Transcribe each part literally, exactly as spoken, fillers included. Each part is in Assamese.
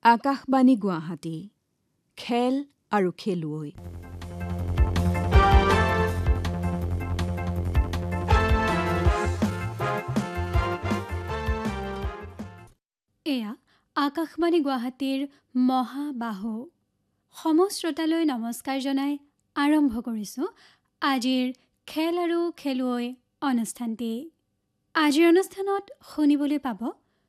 আকাশবাণী গুৱাহাটী খেল আৰু খেলুৱৈ। এয়া আকাশবাণী গুৱাহাটীৰ মহাবাহু সমশ্ৰোতালৈ নমস্কাৰ জনাই আৰম্ভ কৰিছোঁ আজিৰ খেল আৰু খেলুৱৈ অনুষ্ঠানটি। আজিৰ অনুষ্ঠানত শুনিবলৈ পাব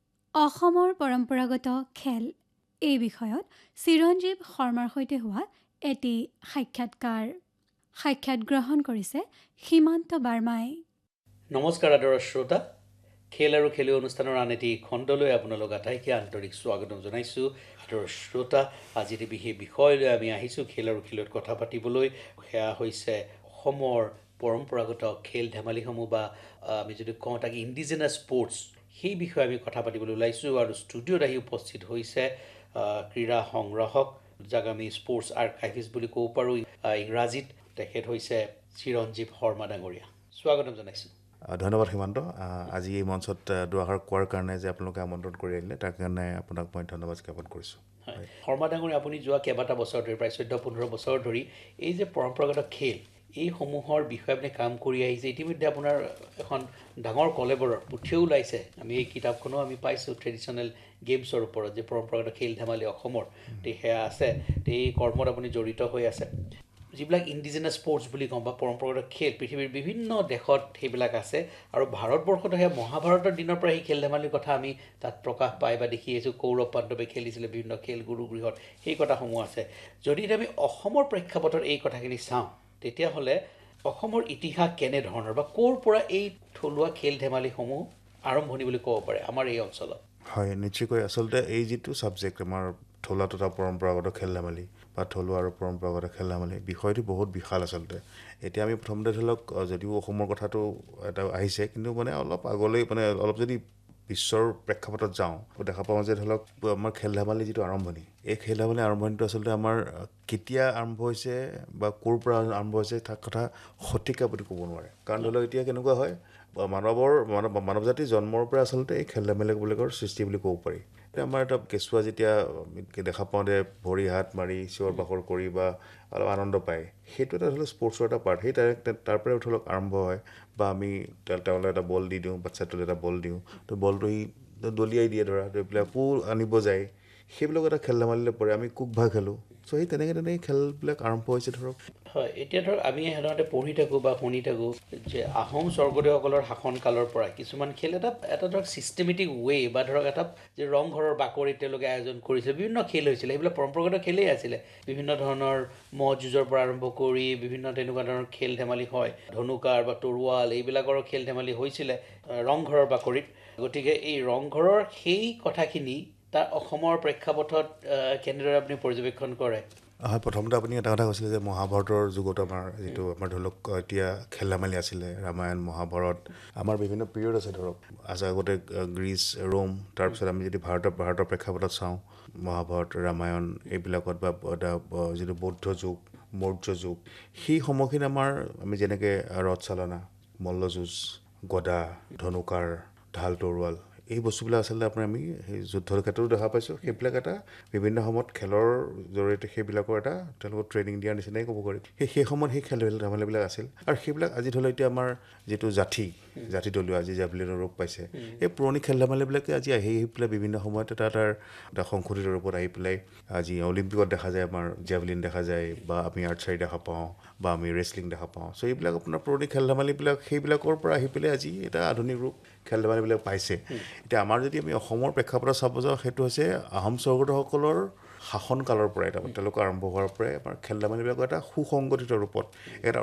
অসমৰ পৰম্পৰাগত খেল এই বিষয়ত চিৰঞ্জীৱ শৰ্মাৰ সৈতে হোৱা এটি সাক্ষাৎকাৰ। সাক্ষাৎ গ্ৰহণ কৰিছে সীমান্ত বাৰ্মাই। নমস্কাৰ আদৰৰ শ্ৰোতা, খেল আৰু খেলুৱৈ অনুষ্ঠানৰ আন এটি খণ্ডলৈ আপোনালোক আটাইকে আন্তৰিক স্বাগতম জনাইছোঁ। আদৰৰ শ্ৰোতা, আজি এটি বিশেষ বিষয় লৈ আমি আহিছোঁ খেল আৰু খেলুৱৈত কথা পাতিবলৈ। সেয়া হৈছে অসমৰ পৰম্পৰাগত খেল ধেমালিসমূহ বা আমি যদি কওঁ তাক ইণ্ডিজিনাছ স্পৰ্টছ, সেই বিষয়ে আমি কথা পাতিবলৈ ওলাইছোঁ। আৰু ষ্টুডিঅ'ত আহি উপস্থিত হৈছে ক্ৰীড়া সংগ্ৰাহক, যাক আমি স্পৰ্টছ আৰ্কাইভিষ্ট বুলি ক'ব পাৰোঁ ইংৰাজীত। তেখেত হৈছে চিৰঞ্জীৱ শৰ্মা ডাঙৰীয়া। স্বাগতম জনাইছোঁ। ধন্যবাদ সীমান্ত, আজি এই মঞ্চত দুআষাৰ কোৱাৰ কাৰণে যে আপোনালোকে আমন্ত্ৰণ কৰি আহিলে তাৰ কাৰণে আপোনাক মই ধন্যবাদ জ্ঞাপন কৰিছোঁ। হয়, শৰ্মা ডাঙৰীয়া, আপুনি যোৱা কেইবাটা বছৰ ধৰি প্ৰায় চৈধ্য পোন্ধৰ বছৰ ধৰি এই যে পৰম্পৰাগত খেল এইসমূহৰ বিষয়ে আপুনি কাম কৰি আহিছে। ইতিমধ্যে আপোনাৰ এখন ডাঙৰ কলেবৰৰ পুথিও ওলাইছে। আমি এই কিতাপখনো আমি পাইছোঁ ট্ৰেডিশ্যনেল গেমছৰ ওপৰত, যে পৰম্পৰাগত খেল ধেমালি অসমৰ, সেয়া আছে। এই কৰ্মত আপুনি জড়িত হৈ আছে। যিবিলাক ইণ্ডিজিনাছ স্পৰ্টছ বুলি কওঁ বা পৰম্পৰাগত খেল পৃথিৱীৰ বিভিন্ন দেশত সেইবিলাক আছে, আৰু ভাৰতবৰ্ষত সেয়া মহাভাৰতৰ দিনৰ পৰা সেই খেল ধেমালিৰ কথা আমি তাত প্ৰকাশ পাই বা দেখি আহিছোঁ। কৌৰৱ পাণ্ডৱে খেলিছিলে বিভিন্ন খেল গুৰুগৃহত, সেই কথাসমূহ আছে। যদি আমি অসমৰ প্ৰেক্ষাপটত এই কথাখিনি চাওঁ, তেতিয়াহ'লে অসমৰ ইতিহাস কেনেধৰণৰ বা ক'ৰ পৰা এই থলুৱা খেল ধেমালিসমূহ আৰম্ভণি বুলি ক'ব পাৰে আমাৰ এই অঞ্চলত? হয়, নিশ্চয়কৈ। আচলতে এই যিটো ছাবজেক্ট আমাৰ থলুৱা তথা পৰম্পৰাগত খেল ধেমালি বা থলুৱা আৰু পৰম্পৰাগত খেল ধেমালি, বিষয়টো বহুত বিশাল আচলতে। এতিয়া আমি প্ৰথমতে ধৰি লওক, যদিও অসমৰ কথাটো এটা আহিছে, কিন্তু মানে অলপ আগলৈ মানে অলপ যদি বিশ্বৰ প্ৰেক্ষাপটত যাওঁ, দেখা পাওঁ যে ধৰি লওক আমাৰ খেল ধেমালি যিটো আৰম্ভণি, এই খেল ধেমালি আৰম্ভণিটো আচলতে আমাৰ কেতিয়া আৰম্ভ হৈছে বা ক'ৰ পৰা আৰম্ভ হৈছে তাৰ কথা সঠিক আপুনি ক'ব নোৱাৰে। কাৰণ ধৰি লওক এতিয়া কেনেকুৱা হয়, মানৱৰ মানৱ মানৱ জাতিৰ জন্মৰ পৰা আচলতে এই খেল ধেমালিবিলাকৰ সৃষ্টি বুলি ক'ব পাৰি। এতিয়া আমাৰ এটা কেঁচুৱা যেতিয়া দেখা পাওঁ যে ভৰি হাত মাৰি চিঞৰ বাখৰ কৰি বা অলপ আনন্দ পায়, সেইটো এটা ধৰি লওক স্পৰ্টছৰ এটা পাৰ্ট। সেই তাৰে তাৰ পৰাই ধৰি লওক আৰম্ভ হয়। বা আমি তেওঁলৈ এটা বল দি দিওঁ, বাচ্ছাটোলৈ এটা বল দিওঁ, তো বলটো সি দলিয়াই দিয়ে, ধৰা লৈ পেলাই আকৌ আনিব যায়, সেইবিলাক এটা খেল ধেমালিলৈ পৰে। আমি কুক ভা খেলোঁ। চ' সেই তেনেকৈ তেনেকৈ খেলবিলাক আৰম্ভ হৈছে ধৰক। হয়, এতিয়া ধৰক আমি সাধাৰণতে পঢ়ি থাকোঁ বা শুনি থাকোঁ যে আহোম স্বৰ্গদেউসকলৰ শাসন কালৰ পৰা কিছুমান খেল এটা এটা ধৰক ছিষ্টেমেটিক ৱে বা ধৰক এটা যে ৰংঘৰৰ বাকৰিত তেওঁলোকে আয়োজন কৰিছিলে, বিভিন্ন খেল হৈছিলে। সেইবিলাক পৰম্পৰাগত খেলেই আছিলে। বিভিন্ন ধৰণৰ ম'হ যুঁজৰ পৰা আৰম্ভ কৰি বিভিন্ন তেনেকুৱা ধৰণৰ খেল ধেমালি হয়। ধনুকাৰ বা তৰোৱাল এইবিলাকৰো খেল ধেমালি হৈছিলে ৰংঘৰৰ বাকৰিত। গতিকে এই ৰংঘৰৰ সেই কথাখিনি তাৰ অসমৰ প্ৰেক্ষাপটত কেনেদৰে আপুনি পৰ্যবেক্ষণ কৰে? হয়, প্ৰথমতে আপুনি এটা কথা কৈছিলে যে মহাভাৰতৰ যুগত আমাৰ যিটো আমাৰ ধৰি লওক এতিয়া খেল ধেমালি আছিলে, ৰামায়ণ মহাভাৰত, আমাৰ বিভিন্ন পিৰিয়ড আছে ধৰক। আছে আগতে গ্ৰীচ, ৰোম, তাৰপিছত আমি যদি ভাৰতৰ ভাৰতৰ প্ৰেক্ষাপটত চাওঁ, মহাভাৰত, ৰামায়ণ এইবিলাকত বা যিটো বৌদ্ধ যুগ, মৌৰ্য যুগ, সেই সময়খিনি আমাৰ আমি যেনেকৈ ৰথ চালনা, মল্লযুঁজ, গদা, ধনুকাৰ, ঢাল তৰোৱাল, এই বস্তুবিলাক আচলতে আপোনাৰ আমি সেই যুদ্ধৰ ক্ষেত্ৰতো দেখা পাইছোঁ। সেইবিলাক এটা বিভিন্ন সময়ত খেলৰ জৰিয়তে সেইবিলাকৰ এটা তেওঁলোকক ট্ৰেইনিং দিয়াৰ নিচিনাই ক'ব পাৰি। সেই সেই সময়ত সেই খেল ধেমালিবিলাক আছিল। আৰু সেইবিলাক আজি ধৰি লওক এতিয়া আমাৰ যিটো জাঠি জাঠি দলীয় আজি জেভলিনৰ ৰূপ পাইছে, এই পুৰণি খেল ধেমালিবিলাকে আজি আহি আহি পেলাই বিভিন্ন সময়ত এটা তাৰ এটা সংশোধিত ৰূপত আহি পেলাই আজি অলিম্পিকত দেখা যায়, আমাৰ জেভলিন দেখা যায়, বা আমি আৰ্চাৰী দেখা পাওঁ, বা আমি ৰেচলিং দেখা পাওঁ। চ' এইবিলাক আপোনাৰ পুৰণি খেল ধেমালিবিলাক সেইবিলাকৰ পৰা আহি পেলাই আজি এটা আধুনিক ৰূপ খেল ধেমালিবিলাক পাইছে। এতিয়া আমাৰ যদি আমি অসমৰ প্ৰেক্ষাপটত চাব যাওঁ, সেইটো হৈছে আহোম স্বৰ্গদেউসকলৰ শাসন কালৰ পৰাই, তাৰমানে তেওঁলোকৰ আৰম্ভ হোৱাৰ পৰাই আমাৰ খেল ধেমালিবিলাকৰ এটা সুসংগঠিত ৰূপত এটা